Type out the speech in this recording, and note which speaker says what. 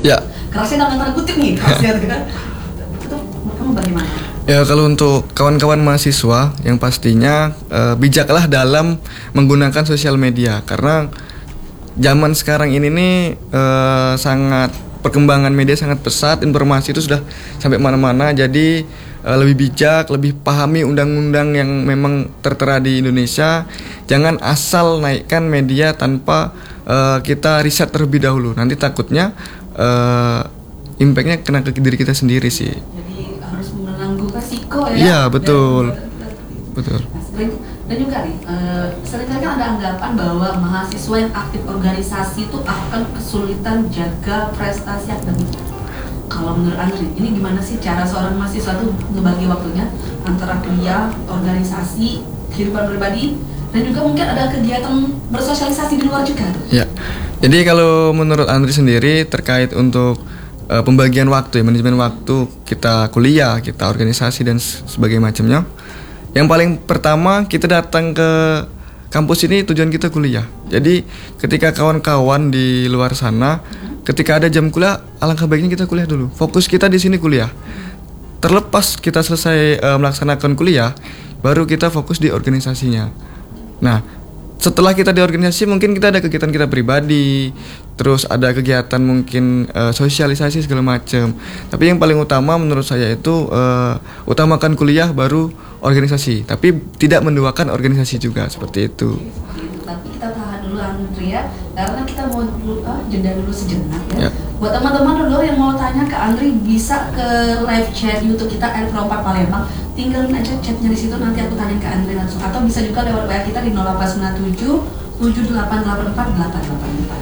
Speaker 1: Ya.
Speaker 2: Kerasnya dalam tanda kutip nih, kerasnya gitu kan. Itu kamu bagaimana?
Speaker 1: Ya, kalau untuk kawan-kawan mahasiswa yang pastinya bijaklah dalam menggunakan sosial media, karena zaman sekarang ini nih sangat perkembangan media sangat pesat, informasi itu sudah sampai mana-mana, jadi lebih bijak, lebih pahami undang-undang yang memang tertera di Indonesia. Jangan asal naikkan media tanpa kita riset terlebih dahulu. Nanti takutnya impactnya kena ke diri kita sendiri sih.
Speaker 2: Jadi harus menanggung resiko ya.
Speaker 1: Iya, betul. Betul.
Speaker 2: Dan juga nih, seringkali kan ada anggapan bahwa mahasiswa yang aktif organisasi itu akan kesulitan jaga prestasi akademik. Kalau menurut Andri, ini gimana sih cara seorang mahasiswa tuh ngebagi waktunya antara kuliah, organisasi, kehidupan pribadi, dan juga mungkin ada kegiatan bersosialisasi di luar juga tuh?
Speaker 1: Ya, jadi kalau menurut Andri sendiri terkait untuk pembagian waktu, ya, manajemen waktu kita kuliah, kita organisasi dan sebagainya macamnya. Yang paling pertama kita datang ke kampus ini tujuan kita kuliah. Jadi ketika kawan-kawan di luar sana, ketika ada jam kuliah, alangkah baiknya kita kuliah dulu. Fokus kita di sini kuliah. Terlepas kita selesai melaksanakan kuliah, baru kita fokus di organisasinya. Nah, setelah kita di organisasi mungkin kita ada kegiatan kita pribadi, terus ada kegiatan mungkin sosialisasi segala macam. Tapi yang paling utama menurut saya itu utamakan kuliah baru organisasi, tapi tidak menduakan organisasi juga, seperti itu.
Speaker 2: Tapi kita tahan dulu Andri ya, karena kita mau jeda dulu sejenak ya. Buat teman-teman dulu yang mau tanya ke Andri, bisa ke live chat YouTube kita L4 Palembang. Tinggalin aja chatnya di situ, nanti aku tanyain ke Andri langsung. Atau bisa juga lewat WA kita di 0897 7884 885.